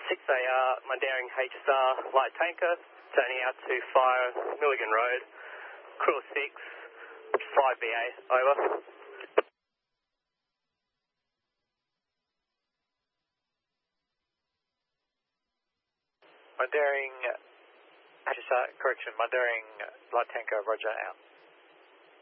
6AR, Mundaring HSR, light tanker, turning out to fire Milligan Road, Krill 6, 5BA, over. Mundaring HSR, correction, Mundaring light tanker, roger, out.